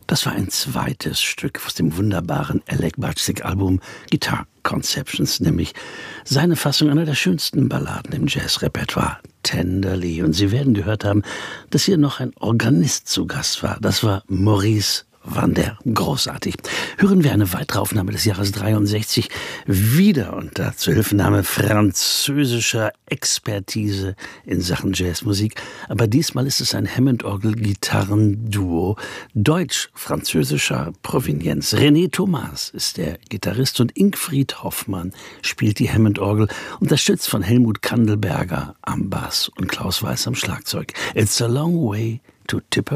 Das war ein zweites Stück aus dem wunderbaren Alec Bajzik-Album Guitar Conceptions, nämlich seine Fassung einer der schönsten Balladen im Jazzrepertoire, Tenderly. Und Sie werden gehört haben, dass hier noch ein Organist zu Gast war. Das war Maurice Vander. Großartig. Hören wir eine weitere Aufnahme des Jahres 63, wieder unter Zuhilfenahme französischer Expertise in Sachen Jazzmusik. Aber diesmal ist es ein Hammond-Orgel-Gitarrenduo deutsch-französischer Provenienz. René Thomas ist der Gitarrist und Ingfried Hoffmann spielt die Hammond-Orgel, unterstützt von Helmut Kandelberger am Bass und Klaus Weiß am Schlagzeug. It's a long way to Tipperary.